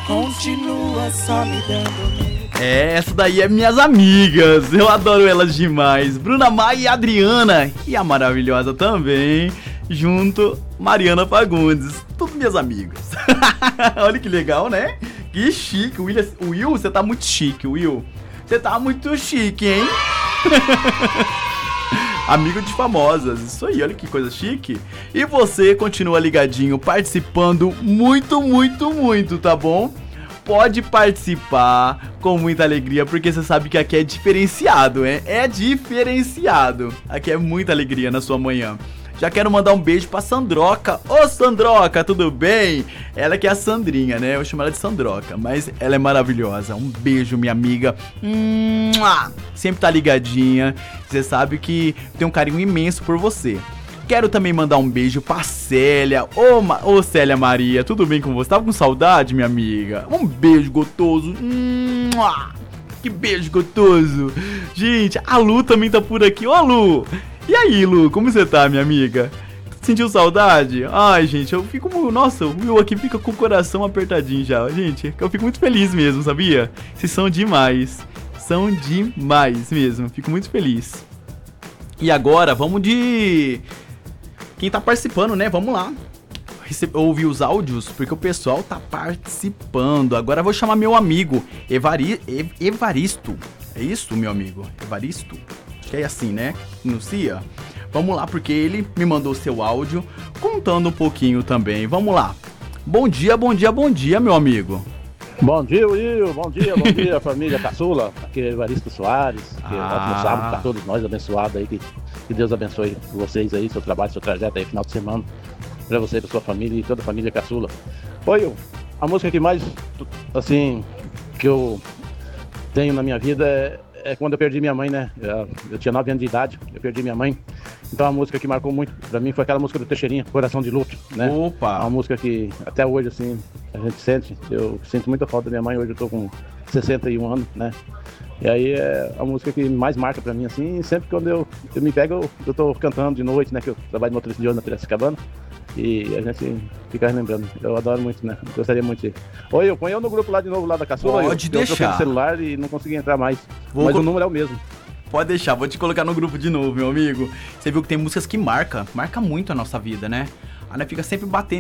continua só me dando medo. Essa daí é minhas amigas, eu adoro elas demais. Bruna Maia e Adriana, e a maravilhosa também, junto, Mariana Fagundes. Tudo minhas amigas. Olha que legal, né? Que chique, Will, você tá muito chique, Will. Você tá muito chique, hein? Amigo de famosas, isso aí, olha que coisa chique. E você continua ligadinho, participando muito, muito, muito, tá bom? Pode participar com muita alegria, porque você sabe que aqui é diferenciado, né? É diferenciado. Aqui é muita alegria na sua manhã. Já quero mandar um beijo pra Sandroca. Ô Sandroca, tudo bem? Ela que é a Sandrinha, né? Eu chamo ela de Sandroca, mas ela é maravilhosa. Um beijo, minha amiga. Sempre tá ligadinha. Você sabe que tem um carinho imenso por você. Quero também mandar um beijo pra Célia. Ô Célia Maria, tudo bem com você? Tava com saudade, minha amiga? Um beijo gostoso. Que beijo gostoso. Gente, a Lu também tá por aqui. Ô Lu! E aí, Lu, como você tá, minha amiga? Sentiu saudade? Ai, gente, eu fico... Nossa, o Will aqui fica com o coração apertadinho já. Gente, eu fico muito feliz mesmo, sabia? Vocês são demais. São demais mesmo. Fico muito feliz. E agora, vamos de... Quem tá participando, né? Vamos lá. Ouvir os áudios, porque o pessoal tá participando. Agora eu vou chamar meu amigo Evaristo. É isso, meu amigo? Evaristo? Acho que é assim, né? Anuncia. Vamos lá, porque ele me mandou seu áudio contando um pouquinho também. Vamos lá. Bom dia, bom dia, bom dia, meu amigo. Bom dia, Will. Bom dia, família Caçula. Aqui é Evaristo Soares. Que ótimo sábado pra todos nós, abençoado aí. Que Deus abençoe vocês aí, seu trabalho, seu trajeto aí, final de semana. Pra você, pra sua família e toda a família Caçula. Oi, a música que mais, assim, que eu tenho na minha vida é quando eu perdi minha mãe, né? Eu tinha 9 anos de idade, eu perdi minha mãe. Então a música que marcou muito pra mim foi aquela música do Teixeirinha, Coração de Luto, né? Opa! Uma música que até hoje, assim, a gente sente. Eu sinto muita falta da minha mãe, hoje eu tô com 61 anos, né? E aí é a música que mais marca pra mim, assim, sempre quando eu me pego, eu tô cantando de noite, né? Que eu trabalho de motorista de ônibus na Piracicabana. E a gente fica relembrando. Eu adoro muito, né? Gostaria muito de... Oi, eu ponho eu no grupo lá de novo, lá da Caçula. Pode deixar. Eu troquei o celular e não consegui entrar mais. Mas o número é o mesmo. Pode deixar, vou te colocar no grupo de novo, meu amigo. Você viu que tem músicas que marca muito a nossa vida, né? A gente fica sempre batendo